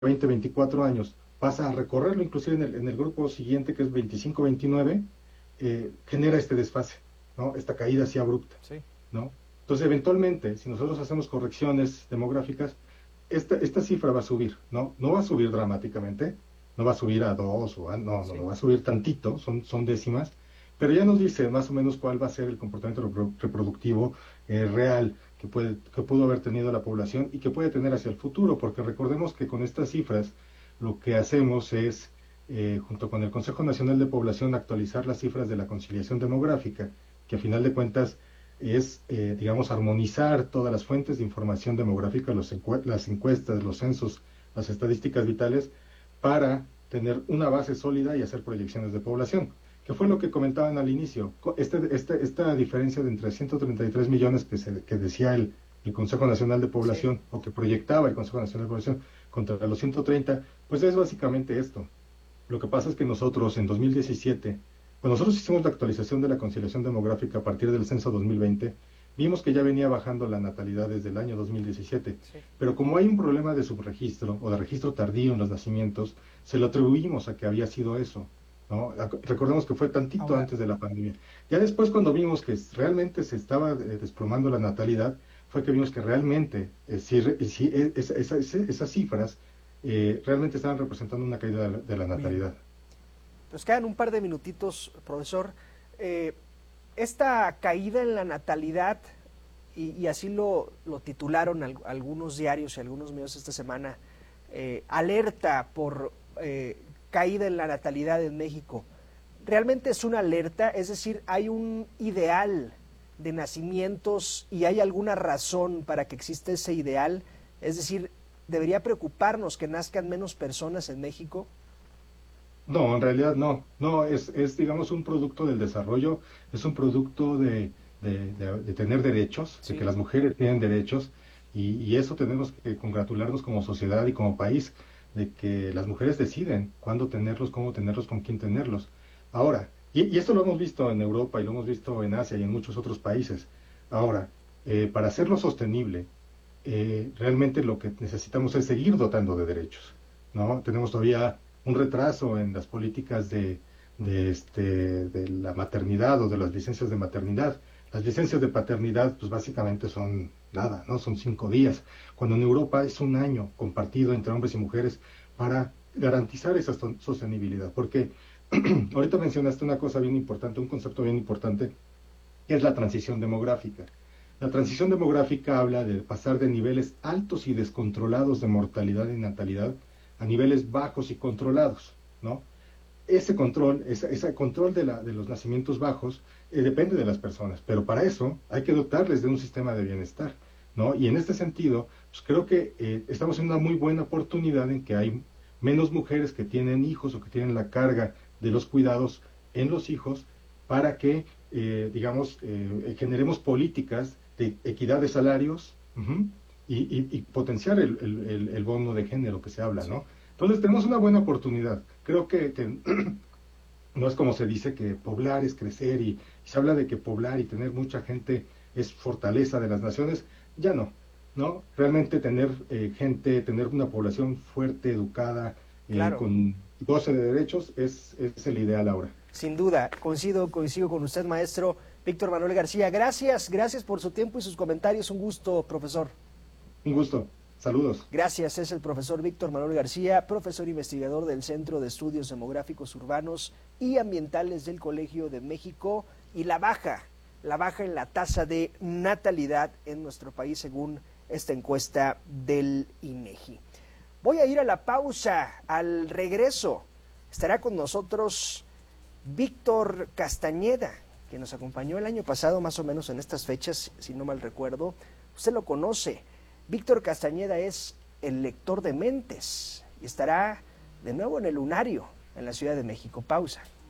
20, 24 años, pasa a recorrerlo inclusive en el grupo siguiente, que es 25, 29, genera este desfase, ¿no? Esta caída así abrupta, Sí. ¿no? Entonces, eventualmente, si nosotros hacemos correcciones demográficas, esta cifra va a subir, ¿no? No va a subir dramáticamente, no va a subir a dos, no, no, Sí. no va a subir tantito, son décimas, pero ya nos dice más o menos cuál va a ser el comportamiento reproductivo real que pudo haber tenido la población y que puede tener hacia el futuro, porque recordemos que con estas cifras lo que hacemos es, junto con el Consejo Nacional de Población, actualizar las cifras de la conciliación demográfica, que a final de cuentas es, digamos, armonizar todas las fuentes de información demográfica, las encuestas, los censos, las estadísticas vitales, para tener una base sólida y hacer proyecciones de población, que fue lo que comentaban al inicio. Esta diferencia de entre 133 millones que decía el Consejo Nacional de Sí. Población, o que proyectaba el Consejo Nacional de Población, contra los 130, pues es básicamente esto. Lo que pasa es que nosotros en 2017, cuando nosotros hicimos la actualización de la conciliación demográfica a partir del censo 2020, vimos que ya venía bajando la natalidad desde el año 2017, Sí. pero como hay un problema de subregistro o de registro tardío en los nacimientos, se lo atribuimos a que había sido eso, ¿no? Recordemos que fue tantito Ahora, antes de la pandemia. Ya después, cuando vimos que realmente se estaba desplomando la natalidad, fue que vimos que realmente, esas cifras realmente estaban representando una caída de la bien. natalidad. Nos quedan un par de minutitos, profesor. Eh, esta caída en la natalidad, y así lo titularon algunos diarios y algunos medios esta semana, alerta por caída en la natalidad en México. ¿Realmente es una alerta? Es decir, ¿hay un ideal de nacimientos y hay alguna razón para que exista ese ideal? Es decir, ¿debería preocuparnos que nazcan menos personas en México? No, en realidad no. No, digamos, un producto del desarrollo, es un producto de tener derechos, de que Sí. las mujeres tienen derechos, y eso tenemos que congratularnos como sociedad y como país, de que las mujeres deciden cuándo tenerlos, cómo tenerlos, con quién tenerlos. Ahora, y esto lo hemos visto en Europa y lo hemos visto en Asia y en muchos otros países. Ahora, para hacerlo sostenible, realmente lo que necesitamos es seguir dotando de derechos, ¿no? Tenemos todavía un retraso en las políticas de la maternidad o de las licencias de maternidad. Las licencias de paternidad, pues básicamente son nada, ¿no? Son 5 días, cuando en Europa es un año compartido entre hombres y mujeres para garantizar esa sostenibilidad. Porque ahorita mencionaste una cosa bien importante, un concepto bien importante, que es la transición demográfica. La transición demográfica habla de pasar de niveles altos y descontrolados de mortalidad y natalidad a niveles bajos y controlados, ¿no? Ese control de los nacimientos bajos depende de las personas, pero para eso hay que dotarles de un sistema de bienestar, ¿no? Y en este sentido, pues creo que estamos en una muy buena oportunidad en que hay menos mujeres que tienen hijos o que tienen la carga de los cuidados en los hijos para que, digamos, generemos políticas de equidad de salarios, y potenciar el bono de género que se habla, Sí. ¿no? Entonces tenemos una buena oportunidad. Creo que no es como se dice que poblar es crecer, y se habla de que poblar y tener mucha gente es fortaleza de las naciones. Ya no, ¿no? Realmente tener gente, tener una población fuerte, educada, Claro. con goce de derechos es el ideal ahora. Sin duda, coincido con usted, maestro Víctor Manuel García. Gracias, gracias por su tiempo y sus comentarios. Un gusto, profesor. Un gusto. Saludos. Gracias, es el profesor Víctor Manuel García, profesor investigador del Centro de Estudios Demográficos Urbanos y Ambientales del Colegio de México, y la baja en la tasa de natalidad en nuestro país según esta encuesta del INEGI. Voy a ir a la pausa. Al regreso estará con nosotros Víctor Castañeda, que nos acompañó el año pasado más o menos en estas fechas, si no mal recuerdo. Usted lo conoce. Víctor Castañeda es el lector de mentes y estará de nuevo en el Lunario, en la Ciudad de México. Pausa.